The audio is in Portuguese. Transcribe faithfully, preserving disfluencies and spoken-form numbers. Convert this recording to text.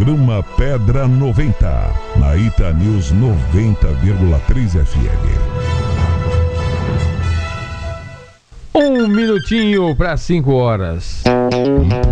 programa Pedra noventa, na Ita News noventa vírgula três F M. Um minutinho para cinco horas.